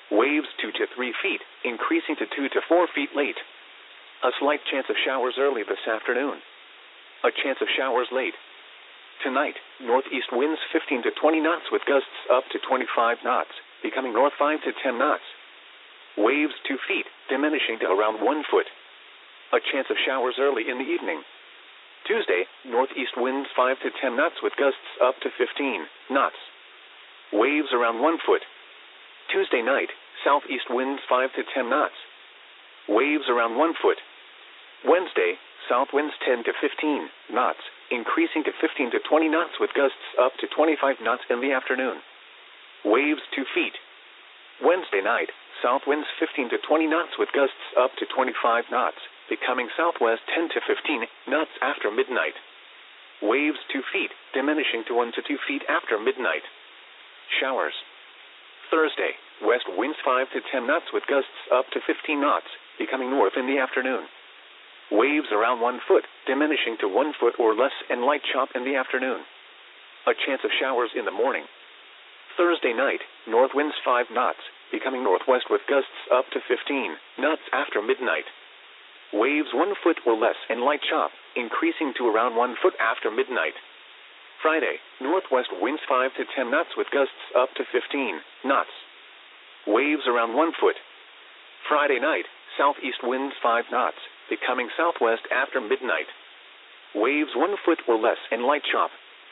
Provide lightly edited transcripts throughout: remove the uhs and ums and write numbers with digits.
Waves 2 to 3 feet, increasing to 2 to 4 feet late. A slight chance of showers early this afternoon. A chance of showers late. Tonight, northeast winds 15 to 20 knots with gusts up to 25 knots, becoming north 5 to 10 knots. Waves 2 feet, diminishing to around 1 foot. A chance of showers early in the evening. Tuesday, northeast winds 5 to 10 knots with gusts up to 15 knots. Waves around 1 foot. Tuesday night, southeast winds 5 to 10 knots. Waves around 1 foot. Wednesday, south winds 10 to 15 knots, increasing to 15 to 20 knots with gusts up to 25 knots in the afternoon. Waves 2 feet. Wednesday night, south winds 15 to 20 knots with gusts up to 25 knots, becoming southwest 10 to 15 knots after midnight. Waves 2 feet, diminishing to 1 to 2 feet after midnight. Showers. Thursday, west winds 5 to 10 knots with gusts up to 15 knots, becoming north in the afternoon. Waves around 1 foot, diminishing to 1 foot or less and light chop in the afternoon. A chance of showers in the morning. Thursday night, north winds 5 knots, becoming northwest with gusts up to 15 knots after midnight. Waves 1 foot or less and light chop, increasing to around 1 foot after midnight. Friday, northwest winds 5 to 10 knots with gusts up to 15 knots. Waves around 1 foot. Friday night, southeast winds 5 knots, becoming southwest after midnight. Waves 1 foot or less and light chop.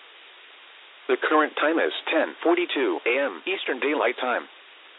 The current time is 10:42 a.m. Eastern Daylight Time.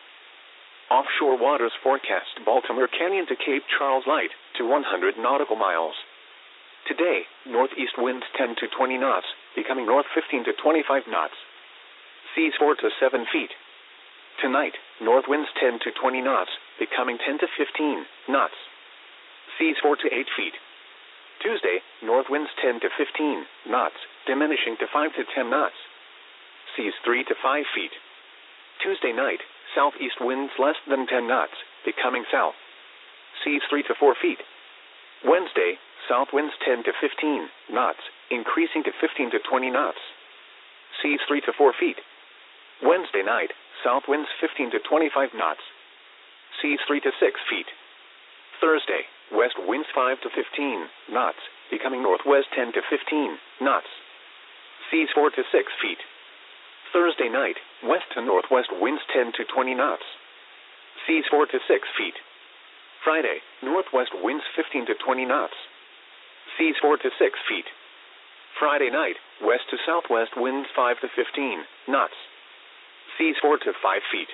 Offshore waters forecast Baltimore Canyon to Cape Charles light to 100 nautical miles. Today, northeast winds 10 to 20 knots, becoming north 15 to 25 knots. Seas 4 to 7 feet. Tonight, north winds 10 to 20 knots, becoming 10 to 15 knots. Seas 4 to 8 feet. Tuesday, north winds 10 to 15 knots, diminishing to 5 to 10 knots. Seas 3 to 5 feet. Tuesday night, southeast winds less than 10 knots, becoming south. Seas 3 to 4 feet. Wednesday, south winds 10 to 15 knots, increasing to 15 to 20 knots. Seas 3 to 4 feet. Wednesday night, south winds 15 to 25 knots. Seas 3 to 6 feet. Thursday, west winds 5 to 15 knots, becoming northwest 10 to 15 knots. Seas 4 to 6 feet. Thursday night, west to northwest winds 10 to 20 knots. Seas 4 to 6 feet. Friday, northwest winds 15 to 20 knots. Seas 4 to 6 feet. Friday night, west to southwest winds 5 to 15 knots. Seas 4 to 5 feet.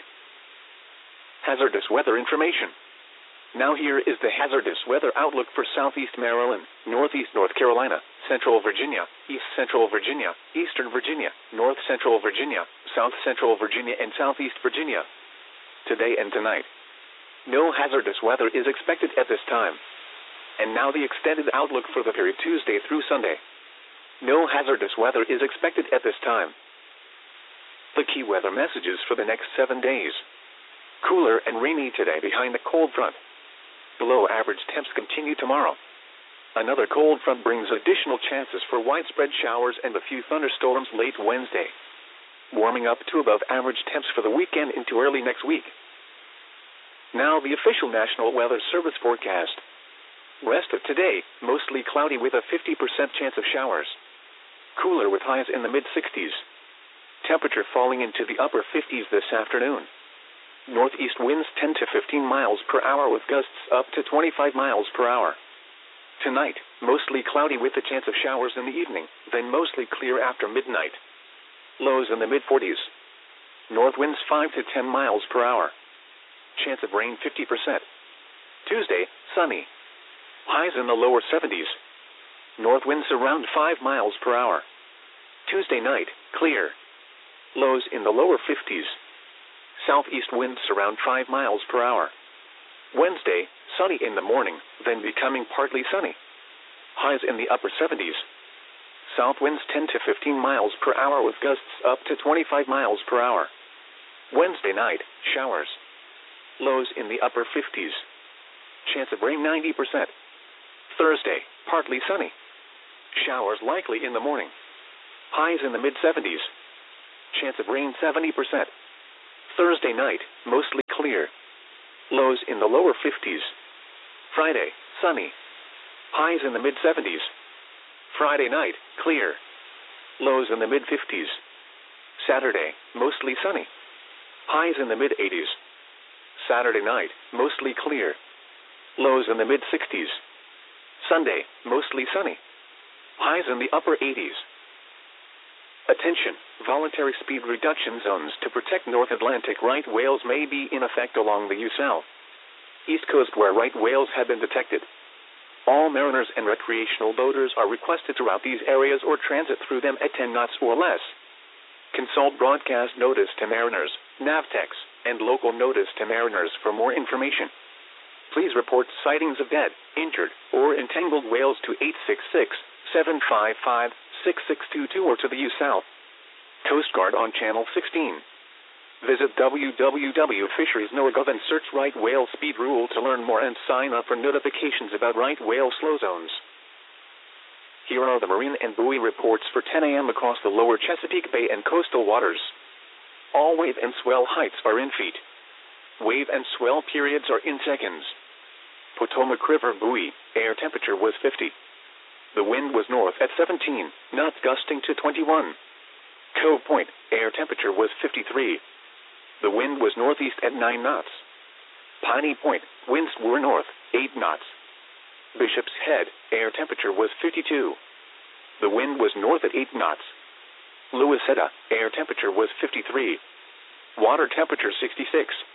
Hazardous weather information. Now here is the hazardous weather outlook for southeast Maryland, northeast North Carolina, central Virginia, east central Virginia, eastern Virginia, north central Virginia, south central Virginia, and southeast Virginia. Today and tonight. No hazardous weather is expected at this time. And now the extended outlook for the period Tuesday through Sunday. No hazardous weather is expected at this time. The key weather messages for the next 7 days. Cooler and rainy today behind the cold front. Below average temps continue tomorrow. Another cold front brings additional chances for widespread showers and a few thunderstorms late Wednesday. Warming up to above average temps for the weekend into early next week. Now the official National Weather Service forecast. Rest of today, mostly cloudy with a 50% chance of showers. Cooler with highs in the mid-60s. Temperature falling into the upper 50s this afternoon. Northeast winds 10 to 15 miles per hour with gusts up to 25 miles per hour. Tonight, mostly cloudy with a chance of showers in the evening, then mostly clear after midnight. Lows in the mid-40s. North winds 5 to 10 miles per hour. Chance of rain 50%. Tuesday, sunny. Highs in the lower 70s. North winds around 5 miles per hour. Tuesday night, clear. Lows in the lower 50s. Southeast winds around 5 miles per hour. Wednesday, sunny in the morning, then becoming partly sunny. Highs in the upper 70s. South winds 10 to 15 miles per hour with gusts up to 25 miles per hour. Wednesday night, showers. Lows in the upper 50s. Chance of rain 90%. Thursday, partly sunny. Showers likely in the morning. Highs in the mid-70s. Chance of rain 70%. Thursday night, mostly clear. the lower 50s. Friday, sunny. Highs in the mid-70s. Friday night, clear. Lows in the mid-50s. Saturday, mostly sunny. Highs in the mid-80s. Saturday night, mostly clear. Lows in the mid-60s. Sunday, mostly sunny. Highs in the upper 80s. Attention, voluntary speed reduction zones to protect North Atlantic right whales may be in effect along the U.S. East Coast where right whales have been detected. All mariners and recreational boaters are requested to route these areas or transit through them at 10 knots or less. Consult broadcast notice to mariners, NAVTEX, and local notice to mariners for more information. Please report sightings of dead, injured, or entangled whales to 866-755-6622 or to the U.S. Coast Guard on Channel 16. Visit www.fisheries.gov and search right whale speed rule to learn more and sign up for notifications about right whale slow zones. Here are the marine and buoy reports for 10 a.m. across the lower Chesapeake Bay and coastal waters. All wave and swell heights are in feet. Wave and swell periods are in seconds. Potomac River buoy, air temperature was 50. The wind was north at 17 knots gusting to 21. Cove Point, air temperature was 53. The wind was northeast at 9 knots. Piney Point, winds were north, 8 knots. Bishop's Head, air temperature was 52. The wind was north at 8 knots. Louisetta, air temperature was 53. Water temperature 66.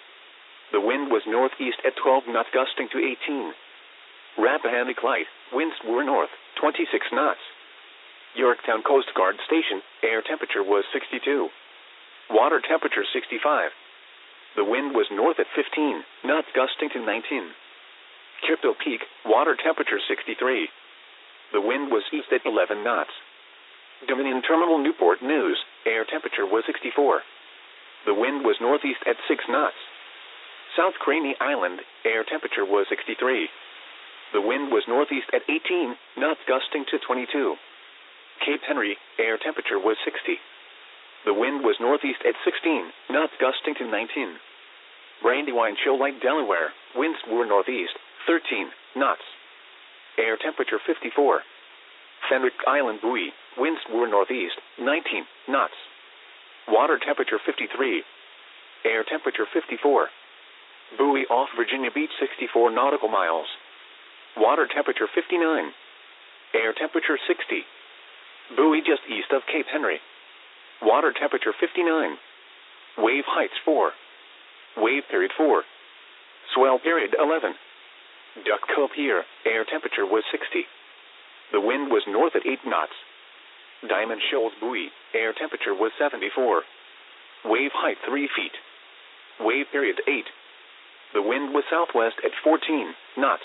The wind was northeast at 12 knots gusting to 18. Rappahannock Light, winds were north, 26 knots. Yorktown Coast Guard Station, air temperature was 62. Water temperature 65. The wind was north at 15 knots gusting to 19. Crypto Peak, water temperature 63. The wind was east at 11 knots. Dominion Terminal Newport News, air temperature was 64. The wind was northeast at 6 knots. South Craney Island, air temperature was 63. The wind was northeast at 18 knots gusting to 22. Cape Henry, air temperature was 60. The wind was northeast at 16 knots gusting to 19. Brandywine Shoal Lake, Delaware, winds were northeast, 13 knots. Air temperature 54. Fenwick Island buoy, winds were northeast, 19 knots. Water temperature 53. Air temperature 54. Buoy off Virginia Beach 64 nautical miles. Water temperature 59. Air temperature 60. Buoy just east of Cape Henry. Water temperature 59. Wave heights 4. Wave period 4. Swell period 11. Duck Cove Pier, air temperature was 60. The wind was north at 8 knots. Diamond Shoals buoy, air temperature was 74. Wave height 3 feet. Wave period 8. The wind was southwest at 14 knots.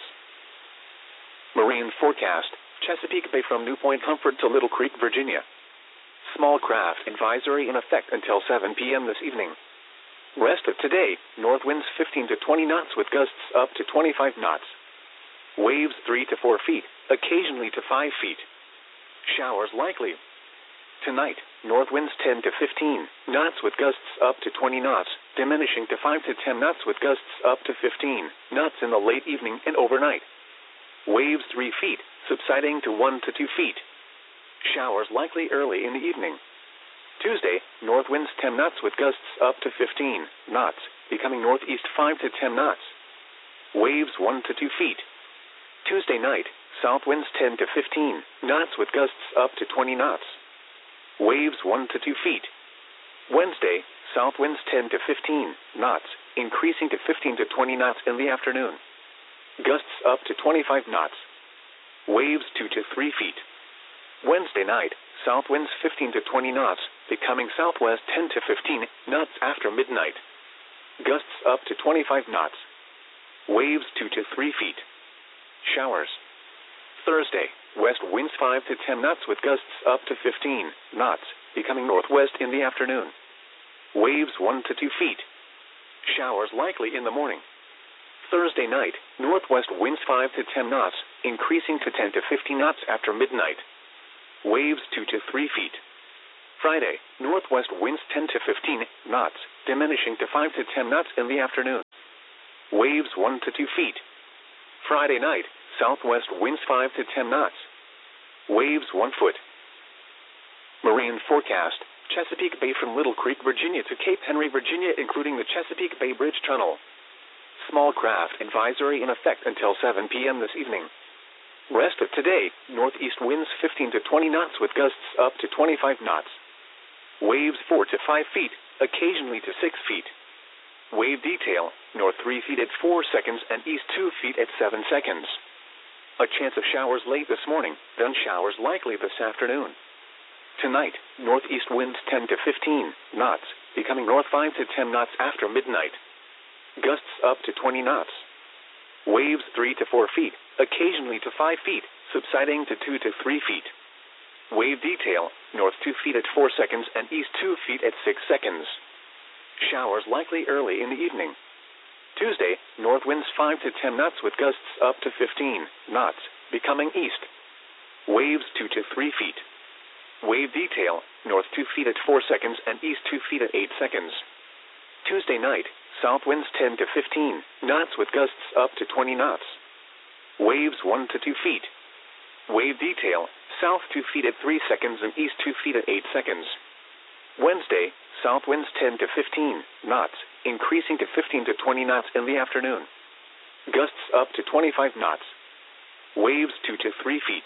Marine forecast, Chesapeake Bay from New Point Comfort to Little Creek, Virginia. Small craft advisory in effect until 7 p.m. this evening. Rest of today, north winds 15 to 20 knots with gusts up to 25 knots. Waves 3 to 4 feet, occasionally to 5 feet. Showers likely. Tonight, north winds 10 to 15 knots with gusts up to 20 knots, diminishing to 5 to 10 knots with gusts up to 15 knots in the late evening and overnight. Waves 3 feet, subsiding to 1 to 2 feet. Showers likely early in the evening. Tuesday, north winds 10 knots with gusts up to 15 knots, becoming northeast 5 to 10 knots. Waves 1 to 2 feet. Tuesday night, south winds 10 to 15 knots with gusts up to 20 knots. Waves 1 to 2 feet. Wednesday, south winds 10 to 15 knots, increasing to 15 to 20 knots in the afternoon. Gusts up to 25 knots. Waves 2 to 3 feet. Wednesday night, south winds 15 to 20 knots, becoming southwest 10 to 15 knots after midnight. Gusts up to 25 knots. Waves 2 to 3 feet. Showers. Thursday, west winds 5 to 10 knots with gusts up to 15 knots, becoming northwest in the afternoon. Waves 1 to 2 feet. Showers likely in the morning. Thursday night, northwest winds 5 to 10 knots, increasing to 10 to 15 knots after midnight. Waves 2 to 3 feet. Friday, northwest winds 10 to 15 knots, diminishing to 5 to 10 knots in the afternoon. Waves 1 to 2 feet. Friday night, southwest winds 5 to 10 knots. Waves 1 foot. Marine forecast. Chesapeake Bay from Little Creek, Virginia to Cape Henry, Virginia, including the Chesapeake Bay Bridge Tunnel. Small craft advisory in effect until 7 p.m. this evening. Rest of today, northeast winds 15 to 20 knots with gusts up to 25 knots. Waves 4 to 5 feet, occasionally to 6 feet. Wave detail, north 3 feet at 4 seconds and east 2 feet at 7 seconds. A chance of showers late this morning, then showers likely this afternoon. Tonight, northeast winds 10 to 15 knots, becoming north 5 to 10 knots after midnight. Gusts up to 20 knots. Waves 3 to 4 feet, occasionally to 5 feet, subsiding to 2 to 3 feet. Wave detail, north 2 feet at 4 seconds and east 2 feet at 6 seconds. Showers likely early in the evening. Tuesday, north winds 5 to 10 knots with gusts up to 15 knots, becoming east. Waves 2 to 3 feet. Wave detail, north 2 feet at 4 seconds and east 2 feet at 8 seconds. Tuesday night, south winds 10 to 15 knots with gusts up to 20 knots. Waves 1 to 2 feet. Wave detail, south 2 feet at 3 seconds and east 2 feet at 8 seconds. Wednesday, south winds 10 to 15 knots, increasing to 15 to 20 knots in the afternoon. Gusts up to 25 knots. Waves 2 to 3 feet.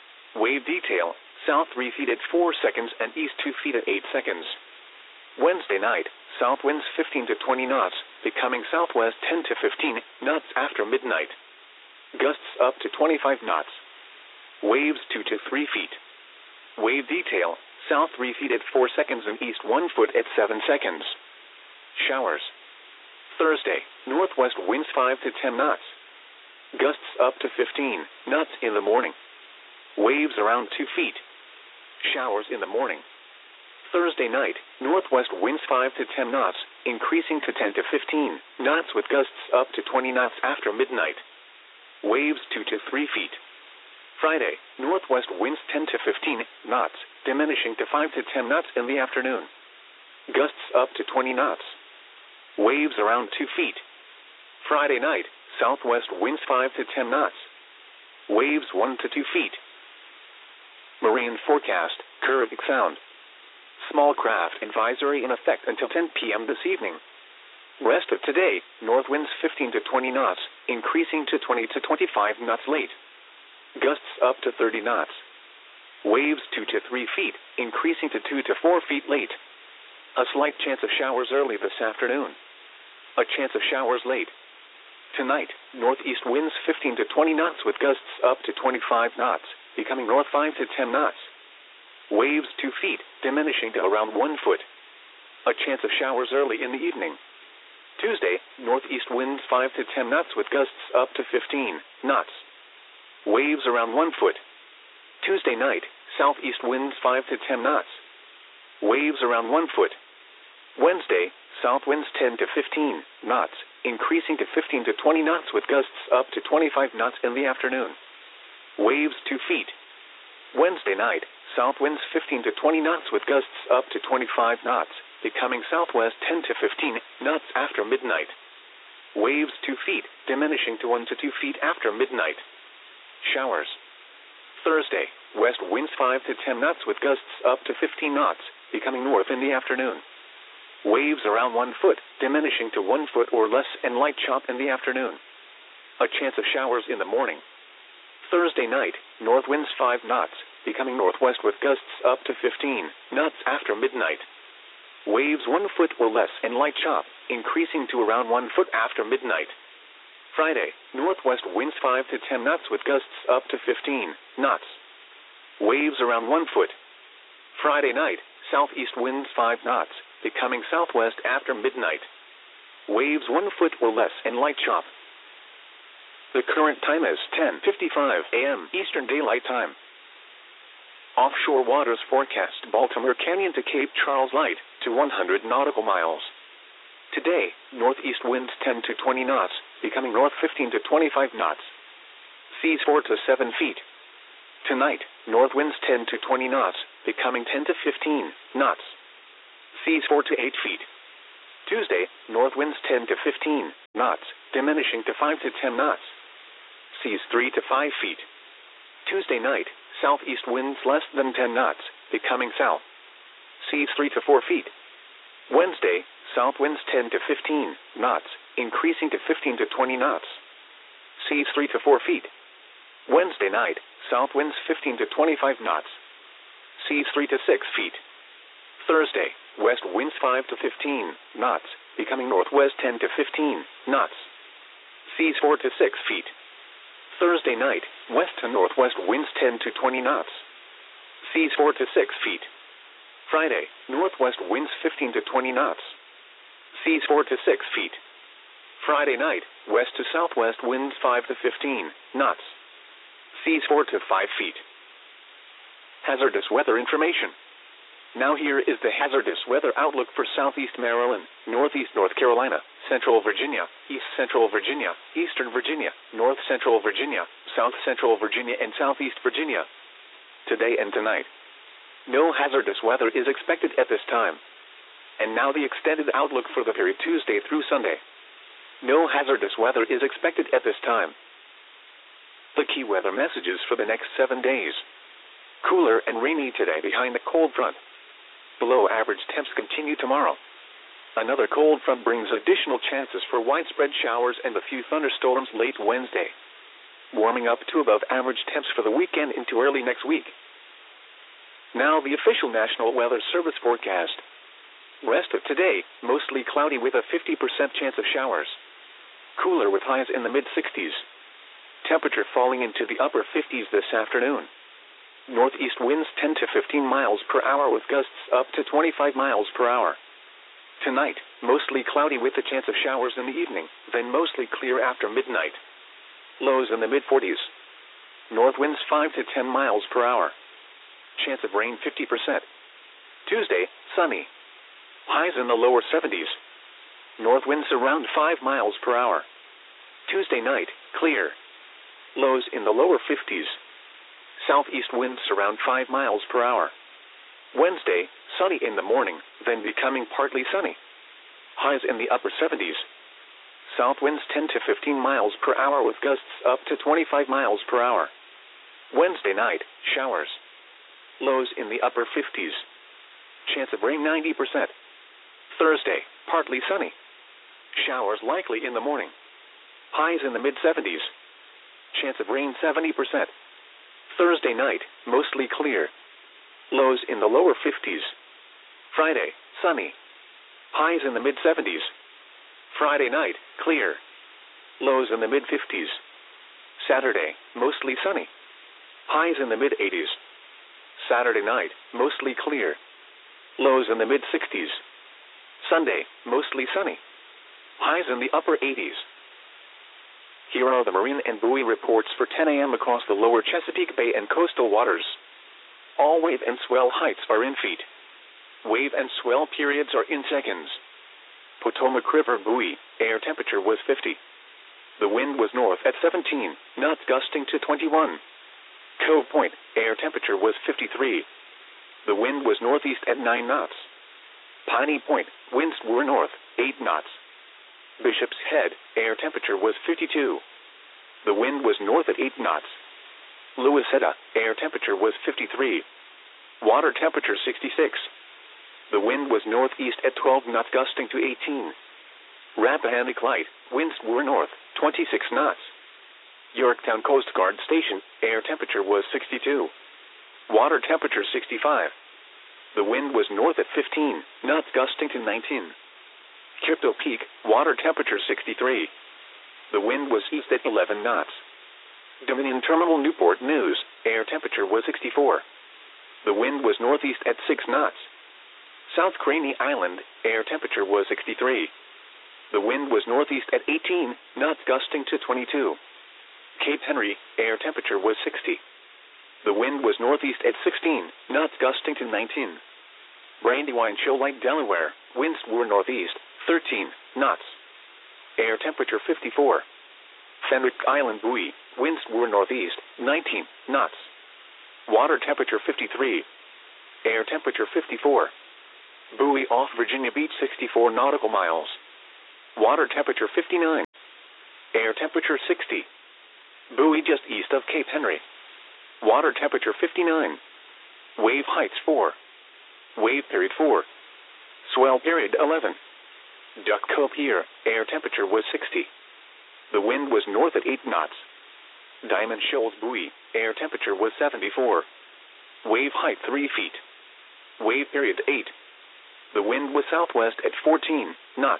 Wave detail, south 3 feet at 4 seconds and east 2 feet at 8 seconds. Wednesday night, south winds 15 to 20 knots, becoming southwest 10 to 15 knots after midnight. Gusts up to 25 knots. Waves 2 to 3 feet. Wave detail, south 3 feet at 4 seconds and east 1 foot at 7 seconds. Showers. Thursday, northwest winds 5 to 10 knots. Gusts up to 15 knots in the morning. Waves around 2 feet. Showers in the morning. Thursday night, northwest winds 5 to 10 knots, increasing to 10 to 15 knots with gusts up to 20 knots after midnight. Waves 2 to 3 feet. Friday, northwest winds 10 to 15 knots, diminishing to 5 to 10 knots in the afternoon. Gusts up to 20 knots. Waves around 2 feet. Friday night, southwest winds 5 to 10 knots. Waves 1 to 2 feet. Marine forecast, Caribbean Sound. Small craft advisory in effect until 10 p.m. this evening. Rest of today, north winds 15 to 20 knots, increasing to 20 to 25 knots late. Gusts up to 30 knots. Waves 2 to 3 feet, increasing to 2 to 4 feet late. A slight chance of showers early this afternoon. A chance of showers late. Tonight, northeast winds 15 to 20 knots with gusts up to 25 knots, becoming north 5 to 10 knots. Waves 2 feet, diminishing to around 1 foot. A chance of showers early in the evening. Tuesday, northeast winds 5 to 10 knots with gusts up to 15 knots. Waves around 1 foot. Tuesday night, southeast winds 5 to 10 knots. Waves around 1 foot. Wednesday, south winds 10 to 15 knots, increasing to 15 to 20 knots with gusts up to 25 knots in the afternoon. Waves 2 feet. Wednesday night, south winds 15 to 20 knots with gusts up to 25 knots, becoming southwest 10 to 15 knots after midnight. Waves 2 feet, diminishing to 1 to 2 feet after midnight. Showers. Thursday, west winds 5 to 10 knots with gusts up to 15 knots, becoming north in the afternoon. Waves around 1 foot, diminishing to 1 foot or less and light chop in the afternoon. A chance of showers in the morning. Thursday night, north winds 5 knots, becoming northwest with gusts up to 15 knots after midnight. Waves 1 foot or less and light chop, increasing to around 1 foot after midnight. Friday, northwest winds 5 to 10 knots with gusts up to 15 knots. Waves around 1 foot. Friday night, southeast winds 5 knots, becoming southwest after midnight. Waves 1 foot or less and light chop. The current time is 10:55 a.m. Eastern Daylight Time. Offshore waters forecast Baltimore Canyon to Cape Charles light to 100 nautical miles. Today, northeast winds 10 to 20 knots, becoming north 15 to 25 knots. Seas 4 to 7 feet. Tonight, north winds 10 to 20 knots, becoming 10 to 15 knots. Seas 4 to 8 feet. Tuesday, north winds 10 to 15 knots, diminishing to 5 to 10 knots. Seas 3 to 5 feet. Tuesday night, southeast winds less than 10 knots, becoming south. Seas 3 to 4 feet. Wednesday, south winds 10 to 15 knots, increasing to 15 to 20 knots. Seas 3 to 4 feet. Wednesday night, south winds 15 to 25 knots. Seas 3 to 6 feet. Thursday, west winds 5 to 15 knots, becoming northwest 10 to 15 knots. Seas 4 to 6 feet. Thursday night, west to northwest winds 10 to 20 knots. Seas 4 to 6 feet. Friday, northwest winds 15 to 20 knots. Seas 4 to 6 feet. Friday night, west to southwest winds 5 to 15 knots. Seas 4 to 5 feet. Hazardous weather information. Now here is the hazardous weather outlook for southeast Maryland, northeast North Carolina, central Virginia, east central Virginia, eastern Virginia, north central Virginia, south central Virginia, and southeast Virginia. Today and tonight. No hazardous weather is expected at this time. And now the extended outlook for the period Tuesday through Sunday. No hazardous weather is expected at this time. The key weather messages for the next 7 days. Cooler and rainy today behind the cold front. Below average temps continue tomorrow. Another cold front brings additional chances for widespread showers and a few thunderstorms late Wednesday. Warming up to above average temps for the weekend into early next week. Now the official National Weather Service forecast. Rest of today, mostly cloudy with a 50% chance of showers. Cooler with highs in the mid-60s. Temperature falling into the upper 50s this afternoon. Northeast winds 10 to 15 miles per hour with gusts up to 25 miles per hour. Tonight, mostly cloudy with a chance of showers in the evening, then mostly clear after midnight. Lows in the mid-40s. North winds 5 to 10 miles per hour. Chance of rain 50%. Tuesday, sunny. Highs in the lower 70s. North winds around 5 miles per hour. Tuesday night, clear. Lows in the lower 50s. Southeast winds around 5 miles per hour. Wednesday, sunny in the morning, then becoming partly sunny. Highs in the upper 70s. South winds 10 to 15 miles per hour with gusts up to 25 miles per hour. Wednesday night, showers. Lows in the upper 50s. Chance of rain 90%. Thursday, partly sunny. Showers likely in the morning. Highs in the mid-70s. Chance of rain 70%. Thursday night, mostly clear. Lows in the lower 50s. Friday, sunny. Highs in the mid-70s. Friday night, clear. Lows in the mid-50s. Saturday, mostly sunny. Highs in the mid-80s. Saturday night, mostly clear. Lows in the mid-60s. Sunday, mostly sunny. Highs in the upper 80s. Here are the marine and buoy reports for 10 a.m. across the lower Chesapeake Bay and coastal waters. All wave and swell heights are in feet. Wave and swell periods are in seconds. Potomac River buoy, air temperature was 50. The wind was north at 17, knots gusting to 21. Cove Point, air temperature was 53. The wind was northeast at 9 knots. Piney Point, winds were north, 8 knots. Bishop's Head, air temperature was 52. The wind was north at 8 knots. Louisetta, air temperature was 53. Water temperature 66. The wind was northeast at 12 knots gusting to 18. Rappahannock Light, winds were north, 26 knots. Yorktown Coast Guard Station, air temperature was 62. Water temperature 65. The wind was north at 15, knots gusting to 19. Crypto Peak, water temperature 63. The wind was east at 11 knots. Dominion Terminal Newport News, air temperature was 64. The wind was northeast at 6 knots. South Craney Island, air temperature was 63. The wind was northeast at 18, knots gusting to 22. Cape Henry, air temperature was 60. The wind was northeast at 16, knots gusting to 19. Brandywine Shoal Lake, Delaware, winds were northeast, 13 knots. Air temperature 54. Fenwick Island buoy, winds were northeast, 19 knots. Water temperature 53. Air temperature 54. Buoy off Virginia Beach 64 nautical miles. Water temperature 59. temperature 60. Buoy just east of Cape Henry. Water temperature 59. Wave heights 4. Wave period 4. Swell period 11. Duck Cove Pier, air temperature was 60. The wind was north at 8 knots. Diamond Shoals Buoy, air temperature was 74. Wave height 3 feet. Wave period 8. The wind was southwest at 14 knots.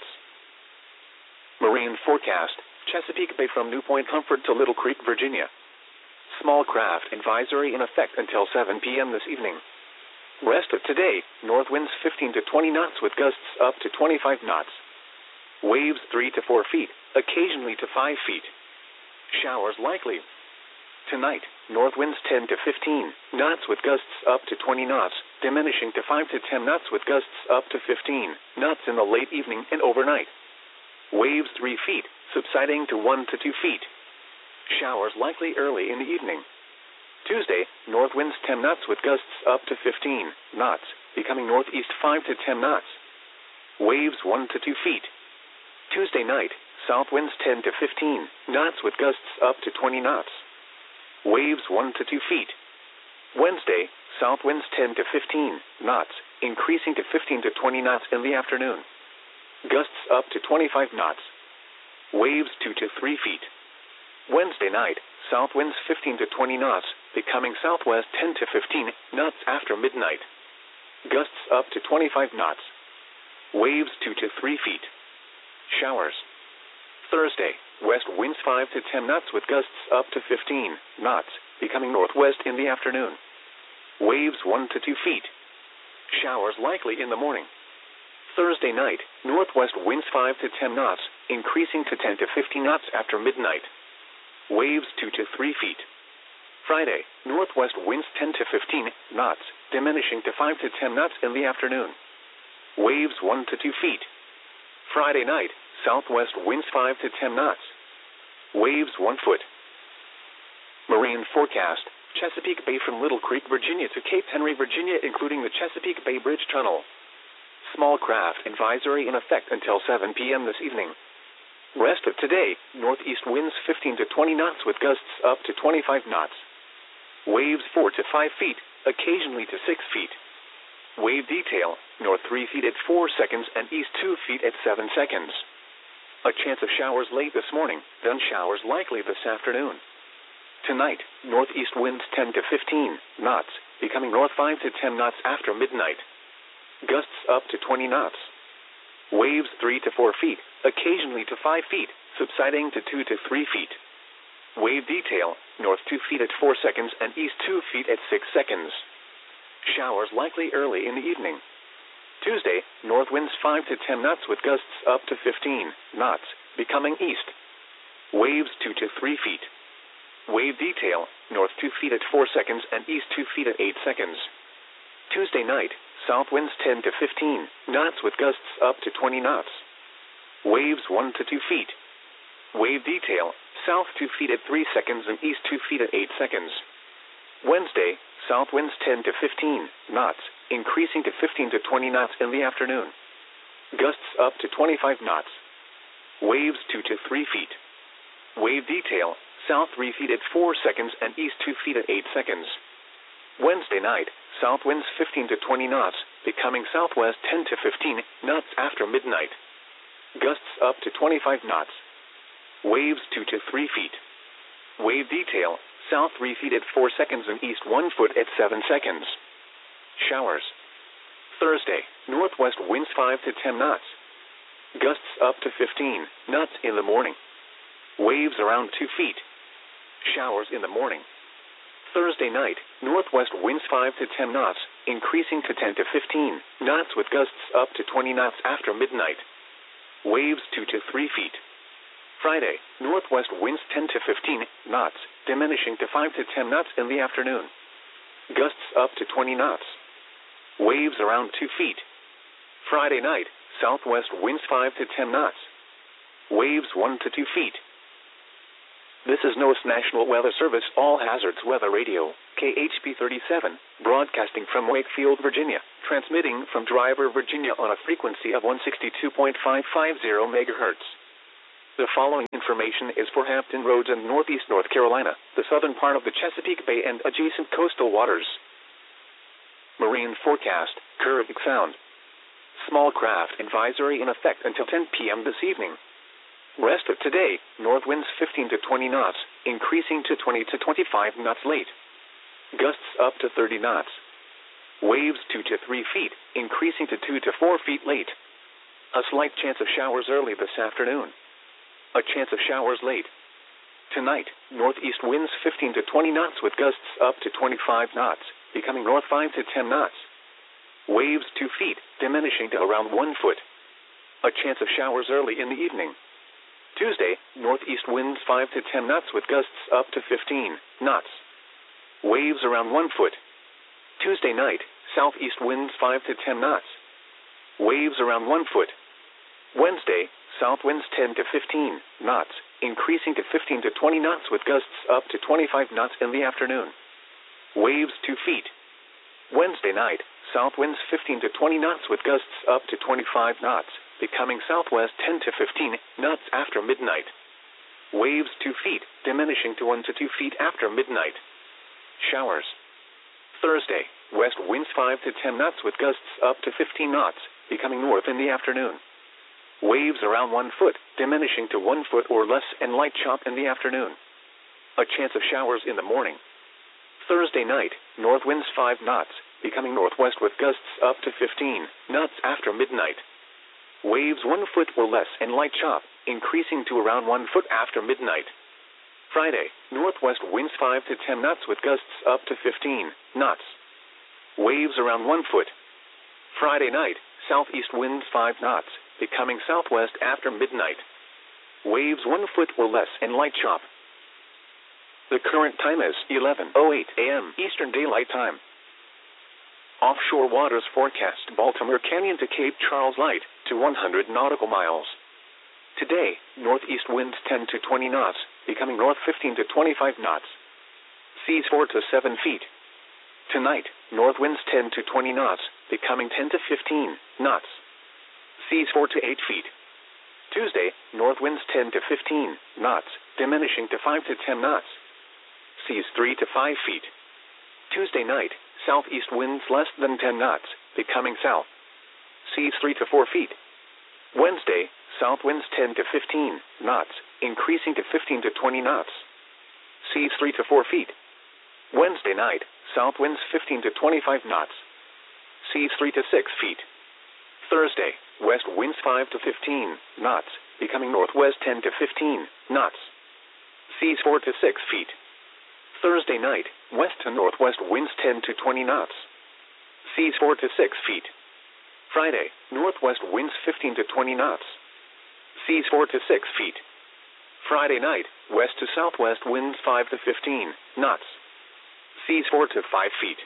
Marine forecast, Chesapeake Bay from New Point Comfort to Little Creek, Virginia. Small craft advisory in effect until 7 p.m. this evening. Rest of today, north winds 15 to 20 knots with gusts up to 25 knots. Waves 3 to 4 feet, occasionally to 5 feet. Showers likely. Tonight, north winds 10 to 15 knots with gusts up to 20 knots, diminishing to 5 to 10 knots with gusts up to 15 knots in the late evening and overnight. Waves 3 feet, subsiding to 1 to 2 feet. Showers likely early in the evening. Tuesday, north winds 10 knots with gusts up to 15 knots, becoming northeast 5 to 10 knots. Waves 1 to 2 feet. Tuesday night, south winds 10 to 15 knots with gusts up to 20 knots. Waves 1 to 2 feet. Wednesday, south winds 10 to 15 knots, increasing to 15 to 20 knots in the afternoon. Gusts up to 25 knots. Waves 2 to 3 feet. Wednesday night, south winds 15 to 20 knots, becoming southwest 10 to 15 knots after midnight. Gusts up to 25 knots. Waves 2 to 3 feet. Showers. Thursday, west winds 5 to 10 knots with gusts up to 15 knots, becoming northwest in the afternoon. Waves 1 to 2 feet. Showers likely in the morning. Thursday night, northwest winds 5 to 10 knots, increasing to 10 to 15 knots after midnight. Waves 2 to 3 feet. Friday, northwest winds 10 to 15 knots, diminishing to 5 to 10 knots in the afternoon. Waves 1 to 2 feet. Friday night, southwest winds 5 to 10 knots. Waves 1 foot. Marine forecast, Chesapeake Bay from Little Creek, Virginia to Cape Henry, Virginia, including the Chesapeake Bay Bridge Tunnel. Small craft advisory in effect until 7 p.m. this evening. Rest of today, northeast winds 15 to 20 knots with gusts up to 25 knots. Waves 4 to 5 feet, occasionally to 6 feet. Wave detail, north 3 feet at 4 seconds and east 2 feet at 7 seconds. A chance of showers late this morning, then showers likely this afternoon. Tonight, northeast winds 10 to 15 knots, becoming north 5 to 10 knots after midnight. Gusts up to 20 knots. Waves 3 to 4 feet, occasionally to 5 feet, subsiding to 2 to 3 feet. Wave detail, north 2 feet at 4 seconds and east 2 feet at 6 seconds. Showers likely early in the evening. Tuesday, north winds 5 to 10 knots with gusts up to 15 knots, becoming east. Waves 2 to 3 feet. Wave detail, north 2 feet at 4 seconds and east 2 feet at 8 seconds. Tuesday night, south winds 10 to 15 knots with gusts up to 20 knots. Waves 1 to 2 feet. Wave detail, south 2 feet at 3 seconds and east 2 feet at 8 seconds. Wednesday, south winds 10 to 15 knots, increasing to 15 to 20 knots in the afternoon. Gusts up to 25 knots. Waves 2 to 3 feet. Wave detail, south 3 feet at 4 seconds and east 2 feet at 8 seconds. Wednesday night, south winds 15 to 20 knots, becoming southwest 10 to 15 knots after midnight. Gusts up to 25 knots. Waves 2 to 3 feet. Wave detail, south 3 feet at 4 seconds and east 1 foot at 7 seconds. Showers. Thursday, northwest winds 5 to 10 knots. Gusts up to 15 knots in the morning. Waves around 2 feet. Showers in the morning. Thursday night, northwest winds 5 to 10 knots, increasing to 10 to 15 knots with gusts up to 20 knots after midnight. Waves 2 to 3 feet. Friday, northwest winds 10 to 15 knots, diminishing to 5 to 10 knots in the afternoon. Gusts up to 20 knots. Waves around 2 feet. Friday night, southwest winds 5 to 10 knots. Waves 1 to 2 feet. This is NOAA's National Weather Service All Hazards Weather Radio, KHP 37, broadcasting from Wakefield, Virginia, transmitting from Driver, Virginia on a frequency of 162.550 MHz. The following information is for Hampton Roads and Northeast North Carolina, the southern part of the Chesapeake Bay and adjacent coastal waters. Marine forecast, Caribbean Sound. Small craft advisory in effect until 10 p.m. this evening. Rest of today, north winds 15 to 20 knots, increasing to 20 to 25 knots late. Gusts up to 30 knots. Waves 2 to 3 feet, increasing to 2 to 4 feet late. A slight chance of showers early this afternoon. A chance of showers late. Tonight, northeast winds 15 to 20 knots with gusts up to 25 knots, becoming north 5 to 10 knots. Waves 2 feet, diminishing to around 1 foot. A chance of showers early in the evening. Tuesday, northeast winds 5 to 10 knots with gusts up to 15 knots. Waves around 1 foot. Tuesday night, southeast winds 5 to 10 knots. Waves around 1 foot. Wednesday, south winds 10 to 15 knots, increasing to 15 to 20 knots with gusts up to 25 knots in the afternoon. Waves 2 feet. Wednesday night, south winds 15 to 20 knots with gusts up to 25 knots, becoming southwest 10 to 15 knots after midnight. Waves 2 feet, diminishing to 1 to 2 feet after midnight. Showers. Thursday, west winds 5 to 10 knots with gusts up to 15 knots, becoming north in the afternoon. Waves around 1 foot, diminishing to 1 foot or less and light chop in the afternoon. A chance of showers in the morning. Thursday night, north winds 5 knots, becoming northwest with gusts up to 15 knots after midnight. Waves 1 foot or less and light chop, increasing to around 1 foot after midnight. Friday, northwest winds 5 to 10 knots with gusts up to 15 knots. Waves around 1 foot. Friday night, southeast winds 5 knots, becoming southwest after midnight. Waves 1 foot or less and light chop. The current time is 11:08 a.m. Eastern Daylight Time. Offshore waters forecast Baltimore Canyon to Cape Charles light to 100 nautical miles. Today, northeast winds 10 to 20 knots, becoming north 15 to 25 knots. Seas 4 to 7 feet. Tonight, north winds 10 to 20 knots, becoming 10 to 15 knots. Seas 4 to 8 feet. Tuesday, north winds 10 to 15 knots, diminishing to 5 to 10 knots. Seas 3 to 5 feet. Tuesday night, southeast winds less than 10 knots, becoming south. Seas 3 to 4 feet. Wednesday, south winds 10 to 15 knots, increasing to 15 to 20 knots. Seas 3 to 4 feet. Wednesday night, south winds 15 to 25 knots. Seas 3 to 6 feet. Thursday, west winds 5 to 15 knots, becoming northwest 10 to 15 knots. Seas 4 to 6 feet. Thursday night, west to northwest winds 10 to 20 knots. Seas 4 to 6 feet. Friday, northwest winds 15 to 20 knots. Seas 4 to 6 feet. Friday night, west to southwest winds 5 to 15 knots. Seas 4 to 5 feet.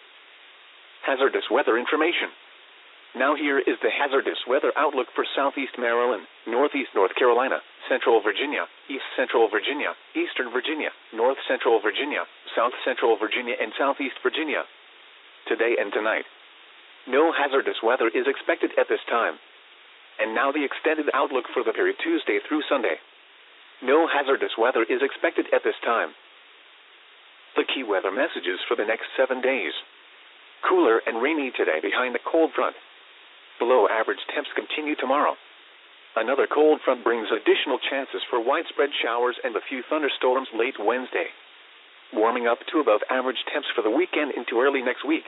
Hazardous weather information. Now here is the hazardous weather outlook for southeast Maryland, northeast North Carolina, central Virginia, east central Virginia, eastern Virginia, north central Virginia, south central Virginia, and southeast Virginia. Today and tonight. No hazardous weather is expected at this time. And now the extended outlook for the period Tuesday through Sunday. No hazardous weather is expected at this time. The key weather messages for the next 7 days. Cooler and rainy today behind the cold front. Below average temps continue tomorrow. Another cold front brings additional chances for widespread showers and a few thunderstorms late Wednesday. Warming up to above average temps for the weekend into early next week.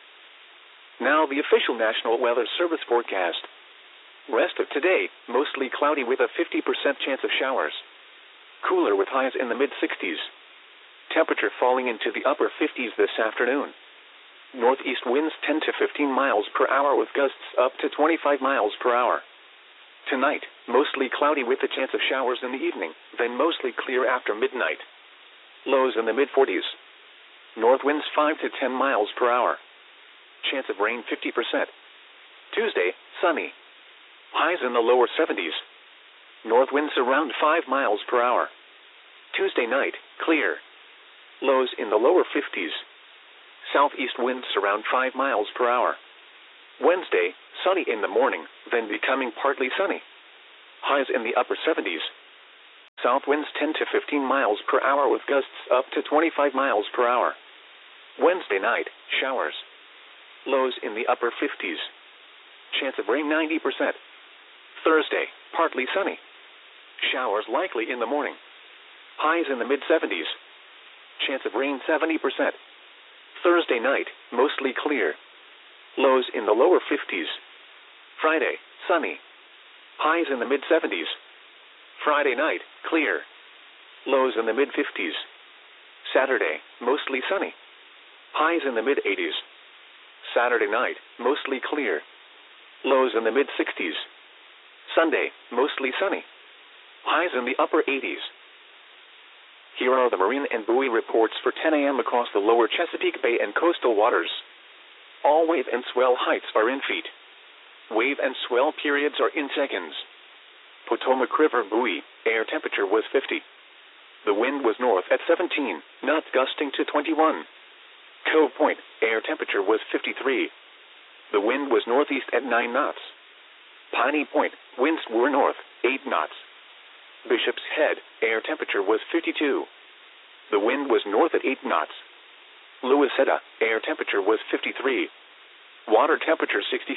Now the official National Weather Service forecast. Rest of today, mostly cloudy with a 50% chance of showers. Cooler with highs in the mid-60s. Temperature falling into the upper 50s this afternoon. Northeast winds 10 to 15 miles per hour with gusts up to 25 miles per hour. Tonight, mostly cloudy with a chance of showers in the evening, then mostly clear after midnight. Lows in the mid-40s. North winds 5 to 10 miles per hour. Chance of rain 50%. Tuesday, sunny. Highs in the lower 70s. North winds around 5 miles per hour. Tuesday night, clear. Lows in the lower 50s. Southeast winds around 5 miles per hour. Wednesday, sunny in the morning, then becoming partly sunny. Highs in the upper 70s. South winds 10 to 15 miles per hour with gusts up to 25 miles per hour. Wednesday night, showers. Lows in the upper 50s. Chance of rain 90%. Thursday, partly sunny. Showers likely in the morning. Highs in the mid-70s. Chance of rain 70%. Thursday night, mostly clear. Lows in the lower 50s. Friday, sunny. Highs in the mid-70s. Friday night, clear. Lows in the mid-50s. Saturday, mostly sunny. Highs in the mid-80s. Saturday night, mostly clear. Lows in the mid-60s. Sunday, mostly sunny. Highs in the upper 80s. Here are the marine and buoy reports for 10 a.m. across the lower Chesapeake Bay and coastal waters. All wave and swell heights are in feet. Wave and swell periods are in seconds. Potomac River buoy, air temperature was 50. The wind was north at 17, knots gusting to 21. Cove Point, air temperature was 53. The wind was northeast at 9 knots. Piney Point, winds were north, 8 knots. Bishop's Head, air temperature was 52. The wind was north at 8 knots. Louisetta, air temperature was 53. Water temperature 66.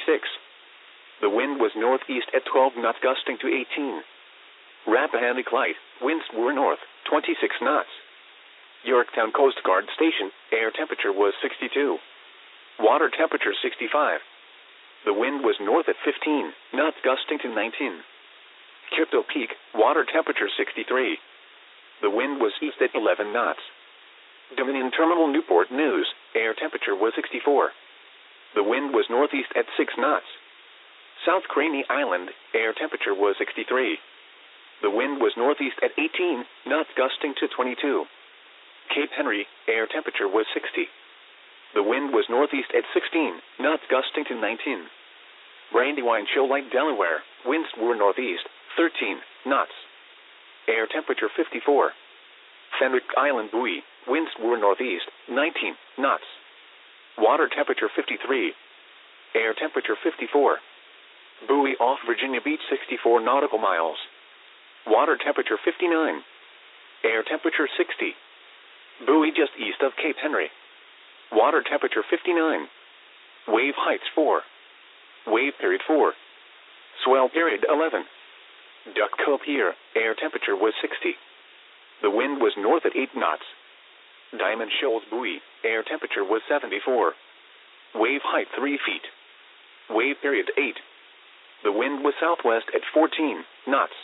The wind was northeast at 12 knots gusting to 18. Rappahannock Light, winds were north, 26 knots. Yorktown Coast Guard Station, air temperature was 62. Water temperature 65. The wind was north at 15, knots gusting to 19. Crypto Peak, water temperature 63. The wind was east at 11 knots. Dominion Terminal Newport News, air temperature was 64. The wind was northeast at 6 knots. South Craney Island, air temperature was 63. The wind was northeast at 18, knots gusting to 22. Cape Henry, air temperature was 60. The wind was northeast at 16, knots gusting to 19. Brandywine Shoal Lake, Delaware, winds were northeast, 13 knots. Air temperature 54. Fenwick Island buoy, winds were northeast, 19 knots. Water temperature 53. Air temperature 54. Buoy off Virginia Beach 64 nautical miles. Water temperature 59. Air temperature 60. Buoy just east of Cape Henry. Water temperature 59. Wave heights 4. Wave period 4. Swell period 11. Duck Cove Pier, air temperature was 60. The wind was north at 8 knots. Diamond Shoals buoy, air temperature was 74. Wave height 3 feet. Wave period 8. The wind was southwest at 14 knots.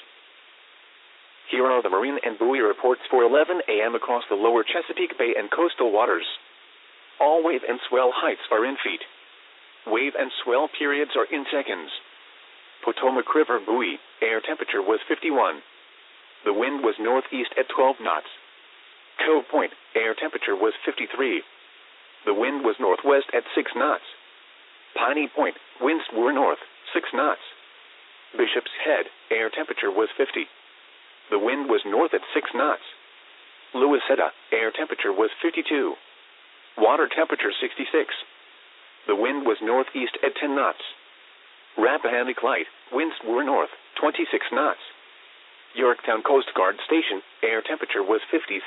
Here are the marine and buoy reports for 11 a.m. across the lower Chesapeake Bay and coastal waters. All wave and swell heights are in feet. Wave and swell periods are in seconds. Potomac River buoy, air temperature was 51. The wind was northeast at 12 knots. Cove Point, air temperature was 53. The wind was northwest at 6 knots. Piney Point, winds were north, 6 knots. Bishop's Head, air temperature was 50. The wind was north at 6 knots. Louisetta, air temperature was 52. Water temperature 66. The wind was northeast at 10 knots. Rappahannock Light, winds were north, 26 knots. Yorktown Coast Guard Station, air temperature was 57.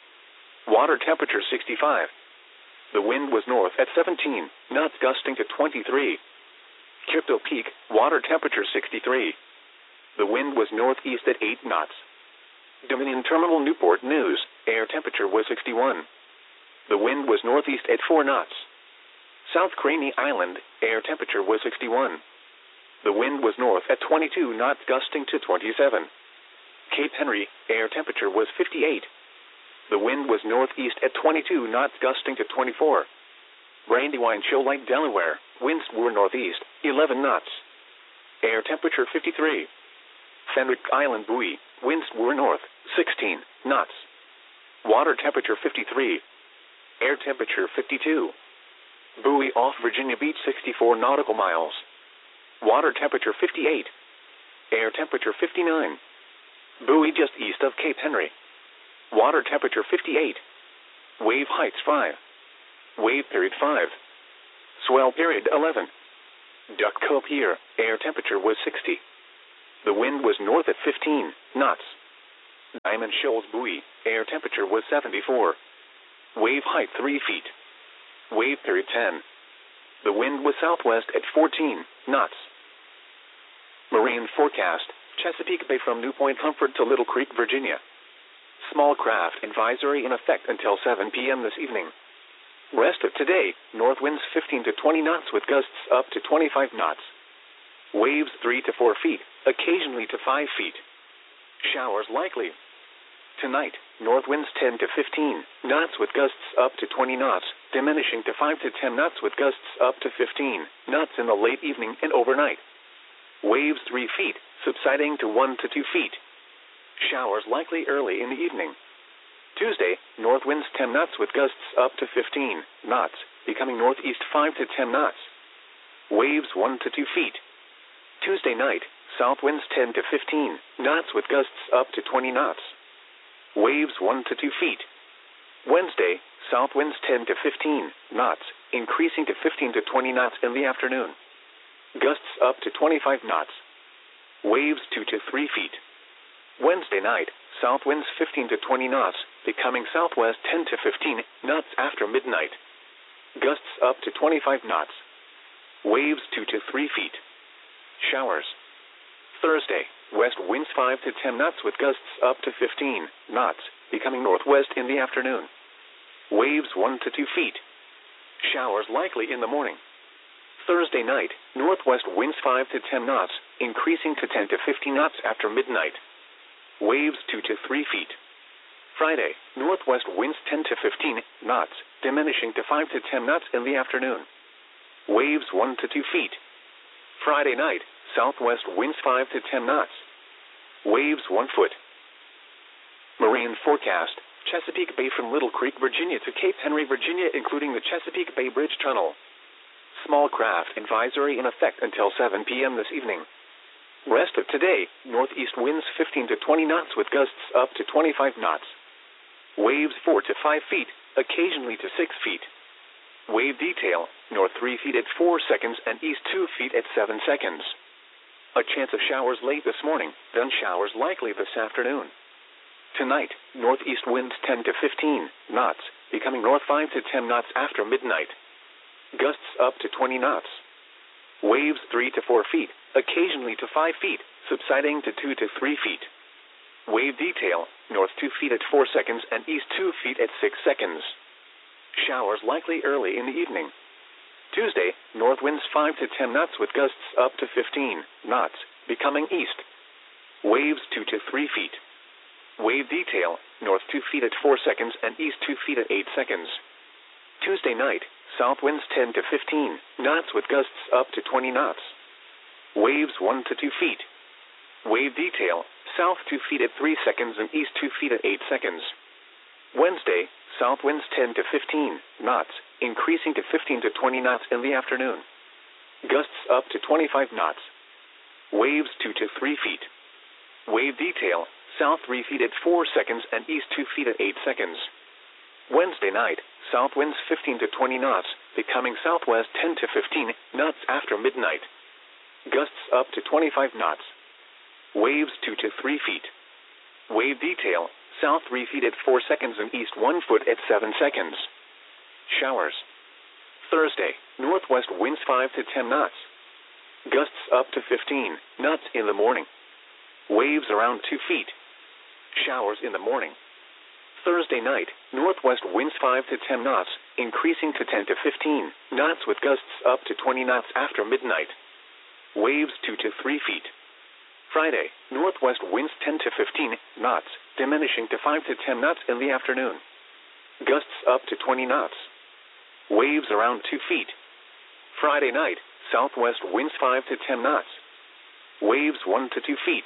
Water temperature 65. The wind was north at 17, knots gusting to 23. Crypto Peak, water temperature 63. The wind was northeast at 8 knots. Dominion Terminal Newport News, air temperature was 61. The wind was northeast at 4 knots. South Craney Island, air temperature was 61. The wind was north at 22 knots gusting to 27. Cape Henry, air temperature was 58. The wind was northeast at 22 knots gusting to 24. Brandywine Shoal Lake, Delaware, winds were northeast, 11 knots. Air temperature 53. Fenwick Island buoy, winds were north, 16 knots. Water temperature 53. Air temperature 52. Buoy off Virginia Beach 64 nautical miles. Water temperature 58. Air temperature 59. Buoy just east of Cape Henry. Water temperature 58. Wave heights 5. Wave period 5. Swell period 11. Duck Cove Pier, air temperature was 60. The wind was north at 15 knots. Diamond Shoals Buoy, air temperature was 74. Wave height 3 feet. Wave period 10. The wind was southwest at 14 knots. Marine forecast, Chesapeake Bay from New Point Comfort to Little Creek, Virginia. Small craft advisory in effect until 7 p.m. this evening. Rest of today, north winds 15 to 20 knots with gusts up to 25 knots. Waves 3 to 4 feet, occasionally to 5 feet. Showers likely. Tonight, north winds 10 to 15 knots with gusts up to 20 knots, diminishing to 5 to 10 knots with gusts up to 15 knots in the late evening and overnight. Waves 3 feet, subsiding to 1 to 2 feet. Showers likely early in the evening. Tuesday, north winds 10 knots with gusts up to 15 knots, becoming northeast 5 to 10 knots. Waves 1 to 2 feet. Tuesday night, south winds 10 to 15 knots with gusts up to 20 knots. Waves 1 to 2 feet. Wednesday, south winds 10 to 15 knots, increasing to 15 to 20 knots in the afternoon. Gusts up to 25 knots. Waves 2 to 3 feet. Wednesday night, south winds 15 to 20 knots, becoming southwest 10 to 15 knots after midnight. Gusts up to 25 knots. Waves 2 to 3 feet. Showers. Thursday, west winds 5 to 10 knots with gusts up to 15 knots, becoming northwest in the afternoon. Waves 1 to 2 feet. Showers likely in the morning. Thursday night, northwest winds 5 to 10 knots, increasing to 10 to 15 knots after midnight. Waves 2 to 3 feet. Friday, northwest winds 10 to 15 knots, diminishing to 5 to 10 knots in the afternoon. Waves 1 to 2 feet. Friday night, southwest winds 5 to 10 knots. Waves 1 foot. Marine forecast, Chesapeake Bay from Little Creek, Virginia to Cape Henry, Virginia, including the Chesapeake Bay Bridge Tunnel. Small craft advisory in effect until 7 p.m. this evening. Rest of today, northeast winds 15 to 20 knots with gusts up to 25 knots. Waves 4 to 5 feet, occasionally to 6 feet. Wave detail, north 3 feet at 4 seconds and east 2 feet at 7 seconds. A chance of showers late this morning, then showers likely this afternoon. Tonight, northeast winds 10 to 15 knots, becoming north 5 to 10 knots after midnight. Gusts up to 20 knots. Waves 3 to 4 feet, occasionally to 5 feet, subsiding to 2 to 3 feet. Wave detail, north 2 feet at 4 seconds and east 2 feet at 6 seconds. Showers likely early in the evening. Tuesday, north winds 5 to 10 knots with gusts up to 15 knots, becoming east. Waves 2 to 3 feet. Wave detail, north 2 feet at 4 seconds and east 2 feet at 8 seconds. Tuesday night, south winds 10 to 15 knots with gusts up to 20 knots. Waves 1 to 2 feet. Wave detail, south 2 feet at 3 seconds and east 2 feet at 8 seconds. Wednesday, south winds 10 to 15 knots, increasing to 15 to 20 knots in the afternoon. Gusts up to 25 knots. Waves 2 to 3 feet. Wave detail, south 3 feet at 4 seconds and east 2 feet at 8 seconds. Wednesday night, south winds 15 to 20 knots, becoming southwest 10 to 15 knots after midnight. Gusts up to 25 knots. Waves 2 to 3 feet. Wave detail, south 3 feet at 4 seconds and east 1 foot at 7 seconds. Showers. Thursday, northwest winds 5 to 10 knots. Gusts up to 15 knots in the morning. Waves around 2 feet. Showers in the morning. Thursday night, northwest winds 5 to 10 knots, increasing to 10 to 15 knots with gusts up to 20 knots after midnight. Waves 2 to 3 feet. Friday, northwest winds 10 to 15 knots, diminishing to 5 to 10 knots in the afternoon. Gusts up to 20 knots. Waves around 2 feet. Friday night, southwest winds 5 to 10 knots. Waves 1 to 2 feet.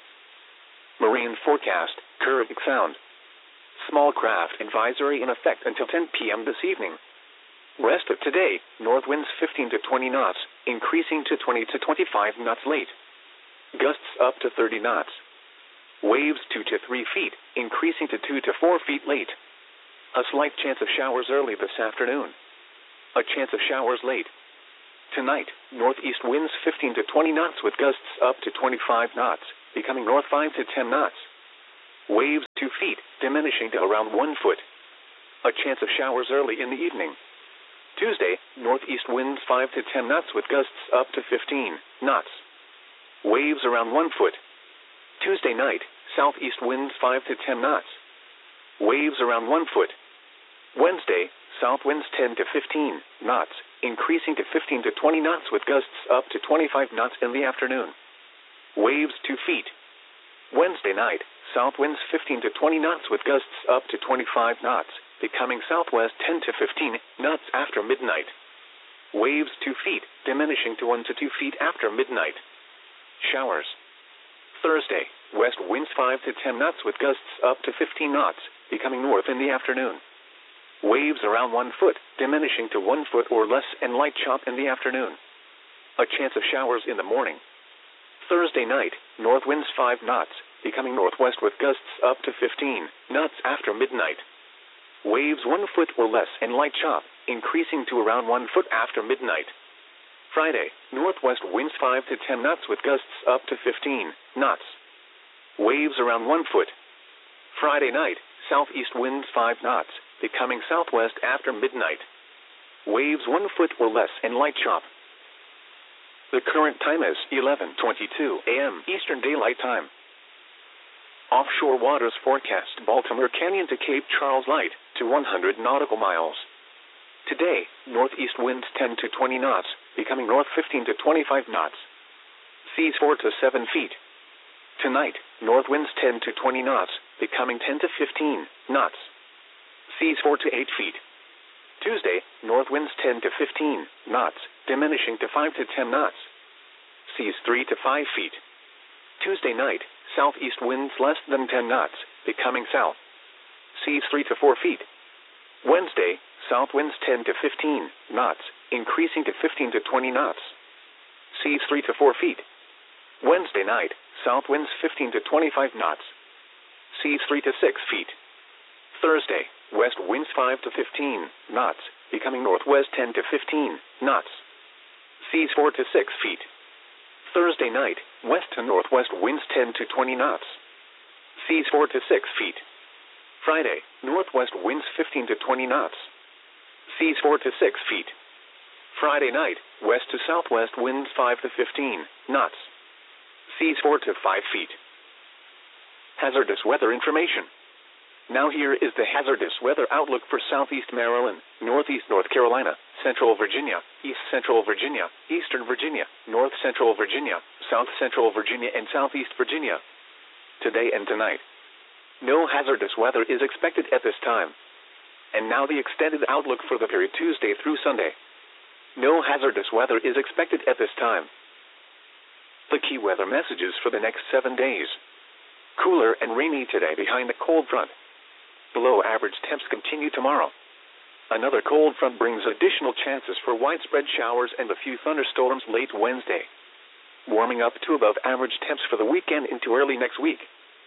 Marine forecast, Caribbean Sound. Small craft advisory in effect until 10 p.m. this evening. Rest of today, north winds 15 to 20 knots, increasing to 20 to 25 knots late. Gusts up to 30 knots. Waves 2 to 3 feet, increasing to 2 to 4 feet late. A slight chance of showers early this afternoon. A chance of showers late. Tonight, northeast winds 15 to 20 knots with gusts up to 25 knots, becoming north 5 to 10 knots. Waves 2 feet, diminishing to around 1 foot. A chance of showers early in the evening. Tuesday, northeast winds 5 to 10 knots with gusts up to 15 knots. Waves around 1 foot. Tuesday night, southeast winds 5 to 10 knots. Waves around 1 foot. Wednesday, south winds 10 to 15 knots, increasing to 15 to 20 knots with gusts up to 25 knots in the afternoon. Waves 2 feet. Wednesday night, south winds 15 to 20 knots with gusts up to 25 knots, becoming southwest 10 to 15 knots after midnight. Waves 2 feet, diminishing to 1 to 2 feet after midnight. Showers. Thursday, west winds 5 to 10 knots with gusts up to 15 knots, becoming north in the afternoon. Waves around 1 foot, diminishing to 1 foot or less and light chop in the afternoon. A chance of showers in the morning. Thursday night, north winds 5 knots, becoming northwest with gusts up to 15 knots after midnight. Waves 1 foot or less and light chop, increasing to around 1 foot after midnight. Friday, northwest winds 5 to 10 knots with gusts up to 15 knots. Waves around 1 foot. Friday night, southeast winds 5 knots, becoming southwest after midnight. Waves 1 foot or less and light chop. The current time is 11:22 a.m. Eastern Daylight Time. Offshore waters forecast Baltimore Canyon to Cape Charles light to 100 nautical miles. Today, northeast winds 10 to 20 knots, becoming north 15 to 25 knots. Seas 4 to 7 feet. Tonight, north winds 10 to 20 knots, becoming 10 to 15 knots. Seas 4 to 8 feet. Tuesday, north winds 10 to 15 knots, diminishing to 5 to 10 knots. Seas 3 to 5 feet. Tuesday night, southeast winds less than 10 knots, becoming south. Seas 3 to 4 feet. Wednesday, south winds 10 to 15 knots, increasing to 15 to 20 knots. Seas 3 to 4 feet. Wednesday night, south winds 15 to 25 knots. Seas 3 to 6 feet. Thursday, west winds 5 to 15 knots, becoming northwest 10 to 15 knots. Seas 4 to 6 feet. Thursday night, west to northwest winds 10 to 20 knots. Seas 4 to 6 feet. Friday, northwest winds 15 to 20 knots. Seas 4 to 6 feet. Friday night, west to southwest winds 5 to 15 knots. Seas 4 to 5 feet. Hazardous weather information. Now here is the hazardous weather outlook for southeast Maryland, northeast North Carolina, central Virginia, east central Virginia, eastern Virginia, north central Virginia, south central Virginia, and southeast Virginia. Today and tonight. No hazardous weather is expected at this time. And now the extended outlook for the period Tuesday through Sunday. No hazardous weather is expected at this time. The key weather messages for the next 7 days. Cooler and rainy today behind the cold front. Below average temps continue tomorrow. Another cold front brings additional chances for widespread showers and a few thunderstorms late Wednesday. Warming up to above average temps for the weekend into early next week.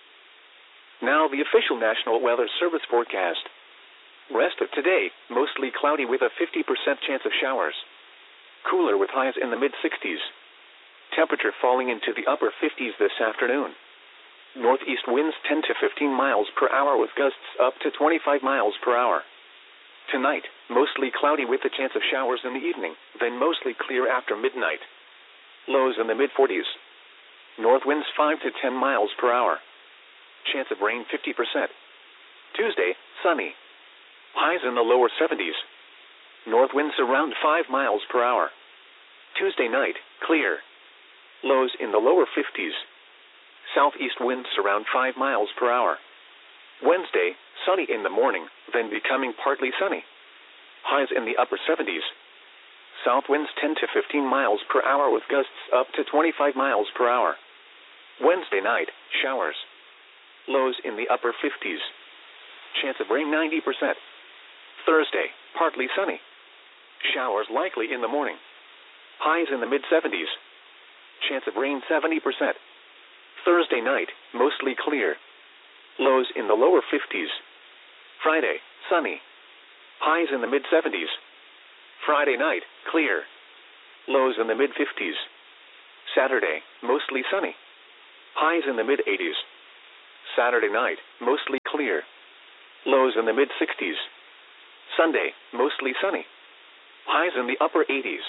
Now the official National Weather Service forecast. Rest of today, mostly cloudy with a 50% chance of showers. Cooler with highs in the mid-60s. Temperature falling into the upper 50s this afternoon. Northeast winds 10 to 15 miles per hour with gusts up to 25 miles per hour. Tonight, mostly cloudy with a chance of showers in the evening, then mostly clear after midnight. Lows in the mid-40s. North winds 5 to 10 miles per hour. Chance of rain 50%. Tuesday, sunny. Highs in the lower 70s. North winds around 5 miles per hour. Tuesday night, clear. Lows in the lower 50s. Southeast winds around 5 miles per hour. Wednesday, sunny in the morning, then becoming partly sunny. Highs in the upper 70s. South winds 10 to 15 miles per hour with gusts up to 25 miles per hour. Wednesday night, showers. Lows in the upper 50s. Chance of rain 90%. Thursday, partly sunny. Showers likely in the morning. Highs in the mid-70s. Chance of rain 70%. Thursday night, mostly clear. Lows in the lower 50s. Friday, sunny. Highs in the mid-70s. Friday night, clear. Lows in the mid-50s. Saturday, mostly sunny. Highs in the mid-80s. Saturday night, mostly clear. Lows in the mid-60s. Sunday, mostly sunny. Highs in the upper 80s.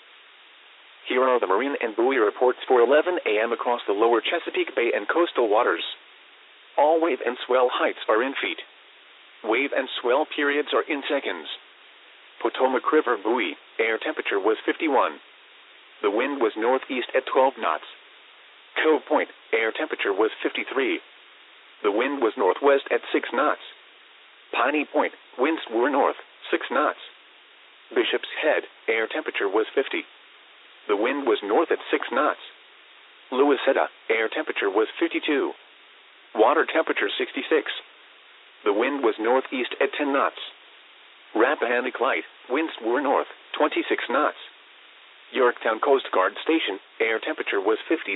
Here are the marine and buoy reports for 11 a.m. across the lower Chesapeake Bay and coastal waters. All wave and swell heights are in feet. Wave and swell periods are in seconds. Potomac River buoy, air temperature was 51. The wind was northeast at 12 knots. Cove Point, air temperature was 53. The wind was northwest at 6 knots. Piney Point, winds were north, 6 knots. Bishop's Head, air temperature was 50. The wind was north at 6 knots. Louisetta, air temperature was 52. Water temperature 66. The wind was northeast at 10 knots. Rappahannock Light, winds were north, 26 knots. Yorktown Coast Guard Station, air temperature was 57.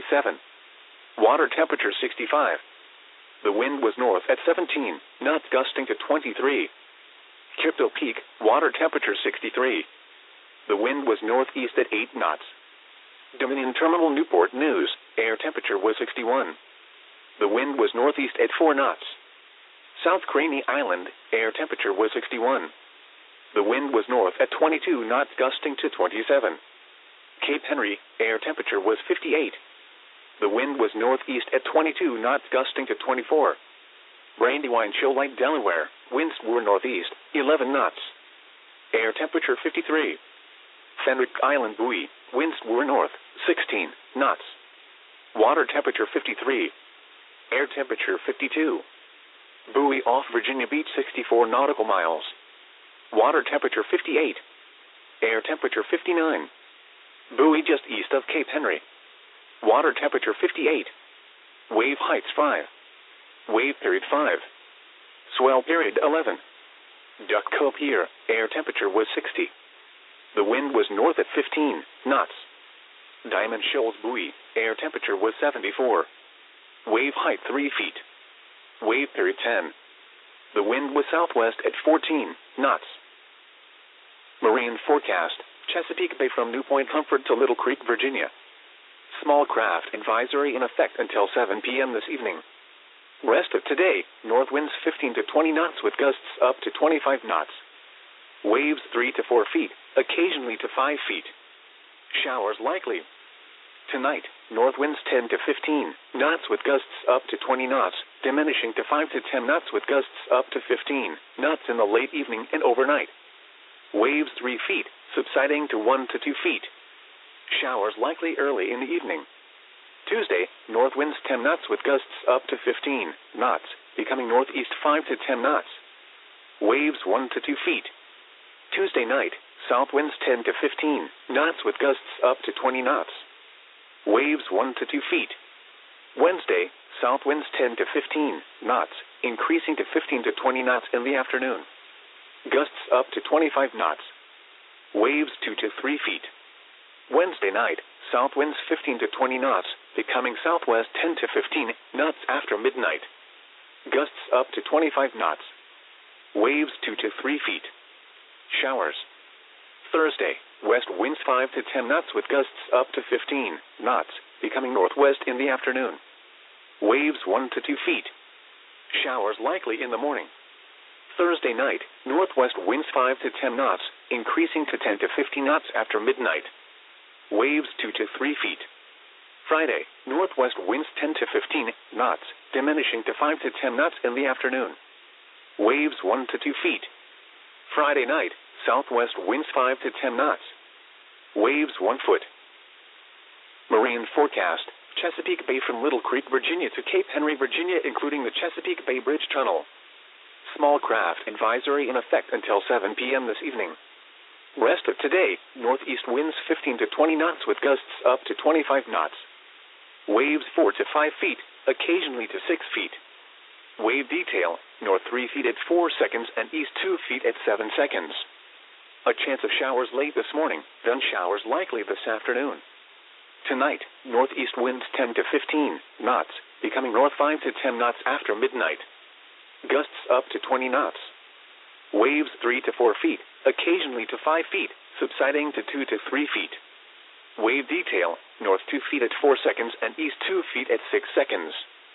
Water temperature 65. The wind was north at 17, knots gusting to 23. Crypto Peak, water temperature 63. The wind was northeast at 8 knots. Dominion Terminal Newport News, air temperature was 61. The wind was northeast at 4 knots. South Craney Island, air temperature was 61. The wind was north at 22 knots gusting to 27. Cape Henry, air temperature was 58. The wind was northeast at 22 knots gusting to 24. Brandywine Shoal Lake, Delaware, winds were northeast, 11 knots. Air temperature 53. Fenwick Island buoy, winds were north, 16 knots. Water temperature 53. Air temperature 52. Buoy off Virginia Beach 64 nautical miles. Water temperature 58. Air temperature 59. Buoy just east of Cape Henry. Water temperature 58. Wave heights 5. Wave period 5. Swell period 11. Duck Cove Pier, air temperature was 60. The wind was north at 15 knots. Diamond Shoals buoy, air temperature was 74. Wave height 3 feet. Wave period 10. The wind was southwest at 14 knots. Marine forecast, Chesapeake Bay from New Point Comfort to Little Creek, Virginia. Small craft advisory in effect until 7 p.m. this evening. Rest of today, north winds 15 to 20 knots with gusts up to 25 knots. Waves 3 to 4 feet, occasionally to 5 feet. Showers likely. Tonight, north winds 10 to 15 knots with gusts up to 20 knots, diminishing to 5 to 10 knots with gusts up to 15 knots in the late evening and overnight. Waves 3 feet, subsiding to 1 to 2 feet. Showers likely early in the evening. Tuesday, north winds 10 knots with gusts up to 15 knots, becoming northeast 5 to 10 knots. Waves 1 to 2 feet. Tuesday night, south winds 10 to 15 knots with gusts up to 20 knots. Waves 1 to 2 feet. Wednesday, south winds 10 to 15 knots, increasing to 15 to 20 knots in the afternoon. Gusts up to 25 knots. Waves 2 to 3 feet. Wednesday night, south winds 15 to 20 knots, becoming southwest 10 to 15 knots after midnight. Gusts up to 25 knots. Waves 2 to 3 feet. Showers. Thursday, west winds 5 to 10 knots with gusts up to 15 knots, becoming northwest in the afternoon. Waves 1 to 2 feet. Showers likely in the morning. Thursday night, northwest winds 5 to 10 knots, increasing to 10 to 15 knots after midnight. Waves 2 to 3 feet. Friday, northwest winds 10 to 15 knots, diminishing to 5 to 10 knots in the afternoon. Waves 1 to 2 feet. Friday night, southwest winds 5 to 10 knots. Waves 1 foot. Marine forecast, Chesapeake Bay from Little Creek, Virginia to Cape Henry, Virginia, including the Chesapeake Bay Bridge Tunnel. Small craft advisory in effect until 7 p.m. this evening. Rest of today, northeast winds 15 to 20 knots with gusts up to 25 knots. Waves 4 to 5 feet, occasionally to 6 feet. Wave detail, north 3 feet at 4 seconds and east 2 feet at 7 seconds. A chance of showers late this morning, then showers likely this afternoon. Tonight, northeast winds 10 to 15 knots, becoming north 5 to 10 knots after midnight. Gusts up to 20 knots. Waves 3 to 4 feet, occasionally to 5 feet, subsiding to 2 to 3 feet. Wave detail, north 2 feet at 4 seconds and east 2 feet at 6 seconds.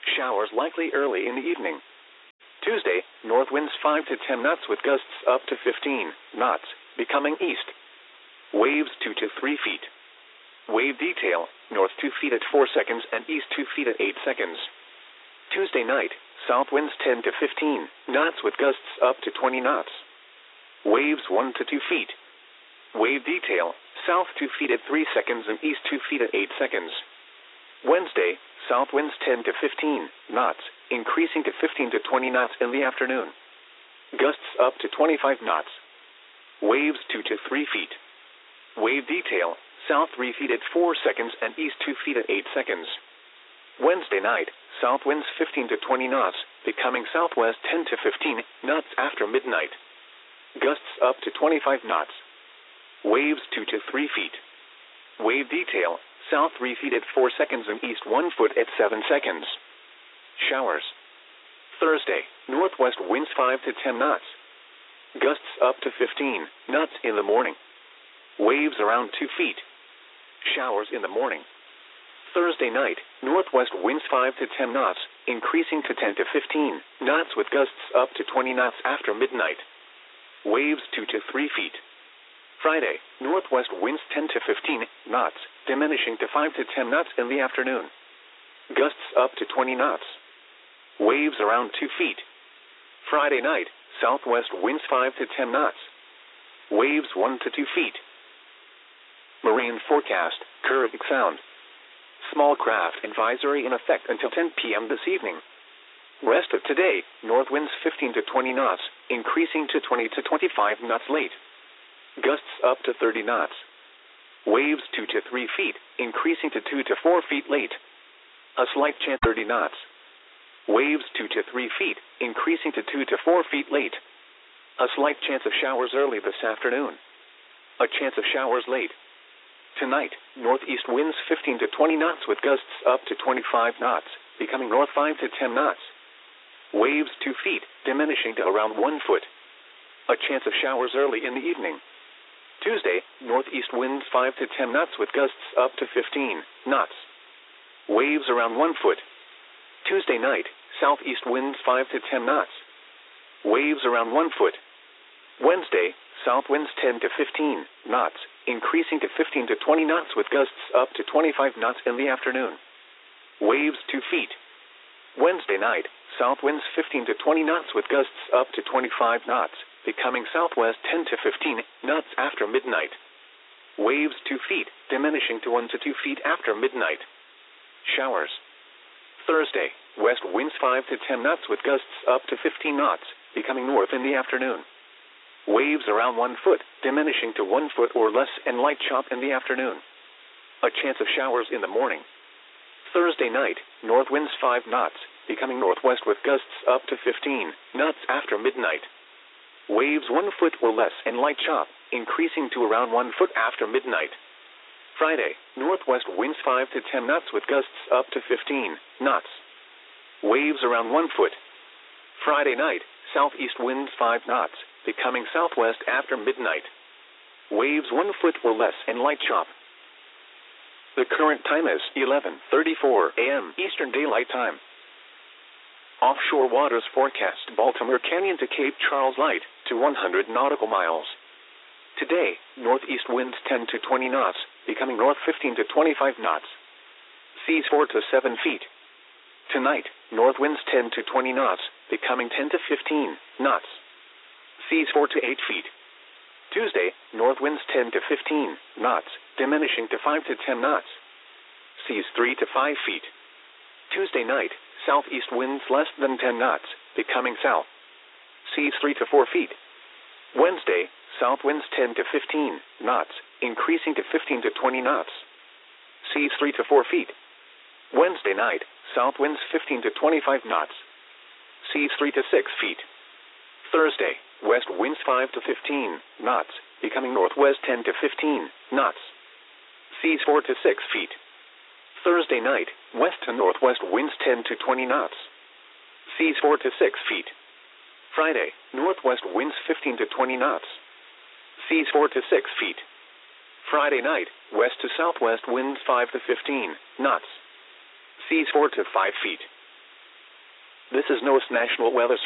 Showers likely early in the evening. Tuesday, north winds 5 to 10 knots with gusts up to 15 knots, becoming east. Waves 2 to 3 feet. Wave detail, north 2 feet at 4 seconds and east 2 feet at 8 seconds. Tuesday night, south winds 10 to 15 knots with gusts up to 20 knots. Waves 1 to 2 feet. Wave detail, south 2 feet at 3 seconds and east 2 feet at 8 seconds. Wednesday, south winds 10 to 15 knots, increasing to 15 to 20 knots in the afternoon. Gusts up to 25 knots. Waves 2 to 3 feet. Wave detail, south 3 feet at 4 seconds and east 2 feet at 8 seconds. Wednesday night, south winds 15 to 20 knots, becoming southwest 10 to 15 knots after midnight. Gusts up to 25 knots. Waves 2 to 3 feet. Wave detail, south 3 feet at 4 seconds and east 1 foot at 7 seconds. Showers. Thursday, northwest winds 5 to 10 knots. Gusts up to 15 knots in the morning. Waves around 2 feet. Showers in the morning. Thursday night, northwest winds 5 to 10 knots, increasing to 10 to 15 knots with gusts up to 20 knots after midnight. Waves 2 to 3 feet. Friday, northwest winds 10 to 15 knots, diminishing to 5 to 10 knots in the afternoon. Gusts up to 20 knots. Waves around 2 feet. Friday night, southwest winds 5 to 10 knots. Waves 1 to 2 feet. Marine forecast, Caribbean Sound. Small craft advisory in effect until 10 p.m. this evening. Rest of today, north winds 15 to 20 knots, increasing to 20 to 25 knots late. Gusts up to 30 knots. Waves 2 to 3 feet, increasing to 2 to 4 feet late. A slight chance 30 knots. Waves 2 to 3 feet, increasing to 2 to 4 feet late. A slight chance of showers early this afternoon. A chance of showers late. Tonight, northeast winds 15 to 20 knots with gusts up to 25 knots, becoming north 5 to 10 knots. Waves 2 feet, diminishing to around 1 foot. A chance of showers early in the evening. Tuesday, northeast winds 5 to 10 knots with gusts up to 15 knots. Waves around 1 foot. Tuesday night, southeast winds 5 to 10 knots. Waves around 1 foot. Wednesday, south winds 10 to 15 knots, increasing to 15 to 20 knots with gusts up to 25 knots in the afternoon. Waves 2 feet. Wednesday night, south winds 15 to 20 knots with gusts up to 25 knots, becoming southwest 10 to 15 knots after midnight. Waves 2 feet, diminishing to 1 to 2 feet after midnight. Showers. Thursday, west winds 5 to 10 knots with gusts up to 15 knots, becoming north in the afternoon. Waves around 1 foot, diminishing to 1 foot or less and light chop in the afternoon. A chance of showers in the morning. Thursday night, north winds 5 knots, becoming northwest with gusts up to 15 knots after midnight. Waves 1 foot or less and light chop, increasing to around 1 foot after midnight. Friday, northwest winds 5 to 10 knots with gusts up to 15 knots. Waves around 1 foot. Friday night, southeast winds 5 knots, becoming southwest after midnight. Waves 1 foot or less and light chop. The current time is 11:34 a.m. Eastern Daylight Time. Offshore waters forecast Baltimore Canyon to Cape Charles light to 100 nautical miles. Today, northeast winds 10 to 20 knots, becoming north 15 to 25 knots. Seas 4 to 7 feet. Tonight, north winds 10 to 20 knots, becoming 10 to 15 knots. Seas 4 to 8 feet. Tuesday, north winds 10 to 15 knots, diminishing to 5 to 10 knots. Seas 3 to 5 feet. Tuesday night, southeast winds less than 10 knots, becoming south. Seas 3 to 4 feet. Wednesday, south winds 10 to 15 knots, increasing to 15 to 20 knots. Seas 3 to 4 feet. Wednesday night, south winds 15 to 25 knots. Seas 3 to 6 feet. Thursday, west winds 5 to 15 knots, becoming northwest 10 to 15 knots. Seas 4 to 6 feet. Thursday night, west to northwest winds 10 to 20 knots. Seas 4 to 6 feet. Friday, northwest winds 15 to 20 knots. Seas 4 to 6 feet. Friday night, west to southwest winds 5 to 15 knots. Seas 4 to 5 feet. This is NOAA's National Weather